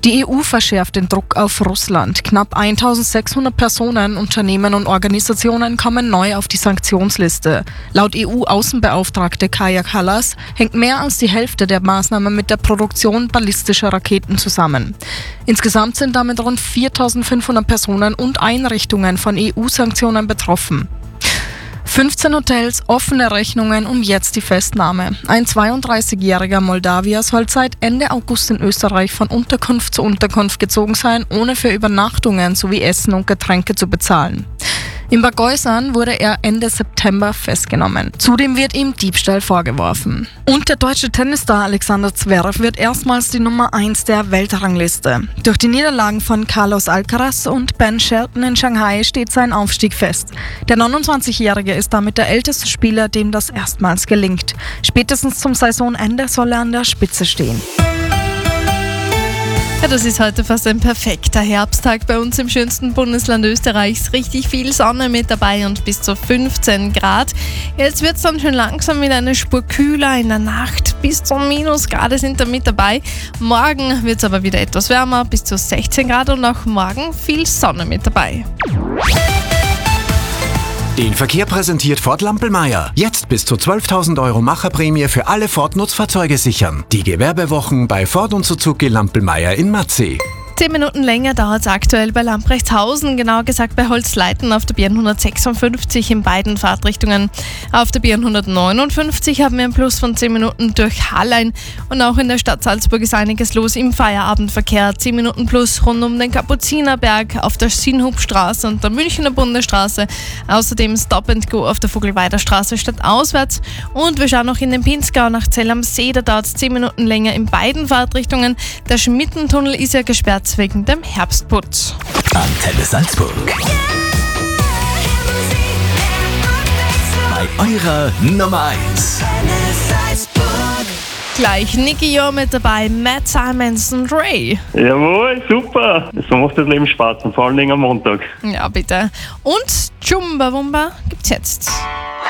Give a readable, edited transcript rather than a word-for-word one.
Die EU verschärft den Druck auf Russland. Knapp 1600 Personen, Unternehmen und Organisationen kommen neu auf die Sanktionsliste. Laut EU-Außenbeauftragte Kaja Kallas hängt mehr als die Hälfte der Maßnahmen mit der Produktion ballistischer Raketen zusammen. Insgesamt sind damit rund 4500 Personen und Einrichtungen von EU-Sanktionen betroffen. 15 Hotels, offene Rechnungen und jetzt die Festnahme. Ein 32-jähriger Moldawier soll seit Ende August in Österreich von Unterkunft zu Unterkunft gezogen sein, ohne für Übernachtungen sowie Essen und Getränke zu bezahlen. In Bagösan wurde er Ende September festgenommen. Zudem wird ihm Diebstahl vorgeworfen. Und der deutsche Tennisstar Alexander Zverev wird erstmals die Nummer 1 der Weltrangliste. Durch die Niederlagen von Carlos Alcaraz und Ben Shelton in Shanghai steht sein Aufstieg fest. Der 29-Jährige ist damit der älteste Spieler, dem das erstmals gelingt. Spätestens zum Saisonende soll er an der Spitze stehen. Ja, das ist heute fast ein perfekter Herbsttag bei uns im schönsten Bundesland Österreichs. Richtig viel Sonne mit dabei und bis zu 15 Grad. Jetzt wird es dann schon langsam wieder eine Spur kühler in der Nacht. Bis zu Minusgrade sind da mit dabei. Morgen wird es aber wieder etwas wärmer, bis zu 16 Grad und auch morgen viel Sonne mit dabei. Den Verkehr präsentiert Ford Lampelmeier. Jetzt bis zu 12.000 € Macherprämie für alle Ford-Nutzfahrzeuge sichern. Die Gewerbewochen bei Ford und Suzuki Lampelmeier in Matzee. 10 Minuten länger dauert es aktuell bei Lamprechtshausen, genauer gesagt bei Holzleiten auf der B156 in beiden Fahrtrichtungen. Auf der B159 haben wir einen Plus von 10 Minuten durch Hallein und auch in der Stadt Salzburg ist einiges los im Feierabendverkehr. 10 Minuten Plus rund um den Kapuzinerberg auf der Sinhubstraße und der Münchner Bundesstraße. Außerdem Stop and Go auf der Vogelweider Straße stadtauswärts. Und wir schauen noch in den Pinzgau nach Zell am See, da dauert es 10 Minuten länger in beiden Fahrtrichtungen. Der Schmittentunnel ist ja gesperrt wegen dem Herbstputz. Antenne Salzburg. Bei eurer Nummer 1. Gleich Nicky Jo mit dabei, Matt Simons und Ray. Jawohl, super. So macht das Leben Spaß, und vor allen Dingen am Montag. Ja, bitte. Und Chumbawamba gibt's jetzt.